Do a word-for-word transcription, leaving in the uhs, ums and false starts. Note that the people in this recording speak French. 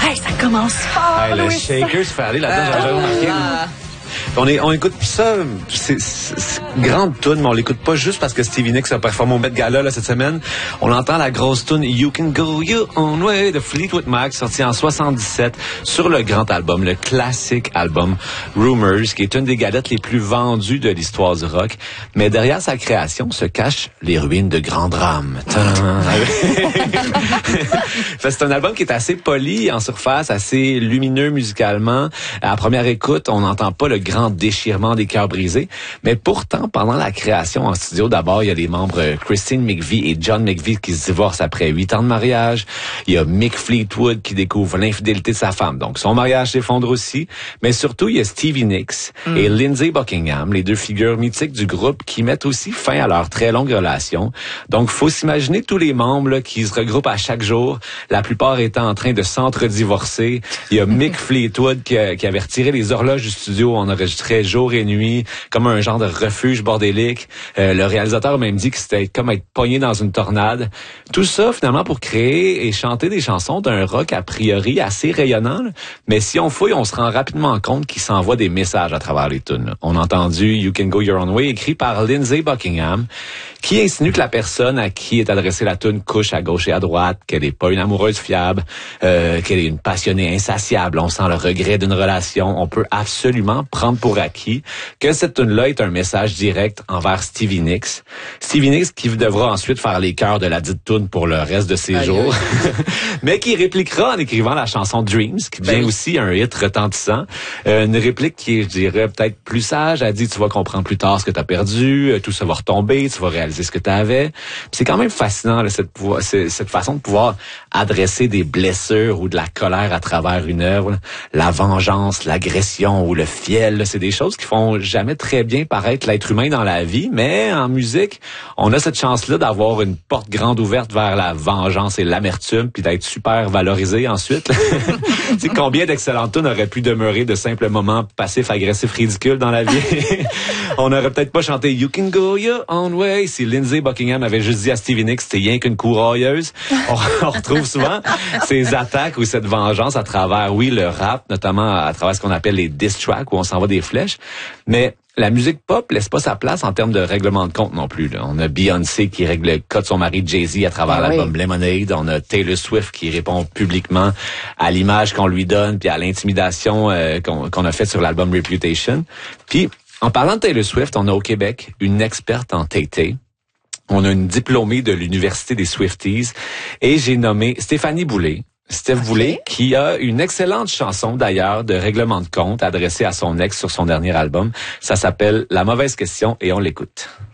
Hey, ça commence fort. Hey, le Louis. shaker se fait aller là-dedans, j'avais jamais remarqué. Ah. On, est, on écoute ça, c'est, c'est, c'est grande toune, mais on l'écoute pas juste parce que Stevie Nicks a performé au Met Gala là, cette semaine. On entend la grosse toune You Can Go Your Own Way de Fleetwood Mac, sorti en soixante-dix-sept sur le grand album, le classique album Rumors, qui est une des galettes les plus vendues de l'histoire du rock. Mais derrière sa création se cachent les ruines de grands drames. C'est un album qui est assez poli en surface, assez lumineux musicalement. À la première écoute, on n'entend pas le grand déchirement des cœurs brisés. Mais pourtant, pendant la création en studio, d'abord, il y a les membres Christine McVie et John McVie qui se divorcent après huit ans de mariage. Il y a Mick Fleetwood qui découvre l'infidélité de sa femme. Donc, son mariage s'effondre aussi. Mais surtout, il y a Stevie Nicks mm. et Lindsey Buckingham, les deux figures mythiques du groupe qui mettent aussi fin à leur très longue relation. Donc, faut s'imaginer tous les membres là, qui se regroupent à chaque jour, la plupart étant en train de s'entre-divorcer. Il y a Mick Fleetwood qui, a, qui avait retiré les horloges du studio. On enregistrait jour et nuit, comme un genre de refuge bordélique. Euh, le réalisateur a même dit que c'était comme être pogné dans une tornade. Tout ça, finalement, pour créer et chanter des chansons d'un rock a priori assez rayonnant. Là. Mais si on fouille, on se rend rapidement compte qu'il s'envoie des messages à travers les tunes. On a entendu You Can Go Your Own Way, écrit par Lindsey Buckingham, qui insinue que la personne à qui est adressée la tune couche à gauche et à droite, qu'elle n'est pas une amoureuse fiable, euh, qu'elle est une passionnée insatiable. On sent le regret d'une relation. On peut absolument prendre pour acquis que cette tune-là est un message direct envers Stevie Nicks. Stevie Nicks qui devra ensuite faire les chœurs de la dite tune pour le reste de ses aïe, jours, aïe. Mais qui répliquera en écrivant la chanson Dreams, qui devient ben. aussi un hit retentissant. Euh, une réplique qui est, je dirais, peut-être plus sage. Elle dit, tu vas comprendre plus tard ce que tu as perdu, tout ça va retomber, tu vas réaliser ce que tu avais. Puis c'est quand même fascinant, là, cette, cette façon de pouvoir adresser des blessures ou de la colère à travers une œuvre. Là. La vengeance, l'agression ou le fiel, là, c'est des choses qui font jamais très bien paraître l'être humain dans la vie, mais en musique, on a cette chance-là d'avoir une porte grande ouverte vers la vengeance et l'amertume, puis d'être super valorisé ensuite. Tu sais, combien d'excellentes tunes auraient pu demeurer de simples moments passifs, agressifs, ridicules dans la vie? On n'aurait peut-être pas chanté You Can Go Your Own Way si Lindsey Buckingham avait juste dit à Stevie Nicks c'était rien qu'une courailleuse. On, on retrouve souvent ces attaques ou cette vengeance à travers, oui, le rap, notamment à travers ce qu'on appelle les diss tracks où on s'envoie des flèches. Mais la musique pop laisse pas sa place en termes de règlement de compte non plus. Là. On a Beyoncé qui règle le cas de son mari Jay-Z à travers ah l'album oui. Lemonade. On a Taylor Swift qui répond publiquement à l'image qu'on lui donne puis à l'intimidation euh, qu'on, qu'on a faite sur l'album Reputation. Puis, en parlant de Taylor Swift, on a au Québec une experte en Tay-Tay. On a une diplômée de l'Université des Swifties et j'ai nommé Stéphanie Boulay. Steph okay. Boulay, qui a une excellente chanson d'ailleurs de règlement de compte adressée à son ex sur son dernier album. Ça s'appelle La mauvaise question et on l'écoute.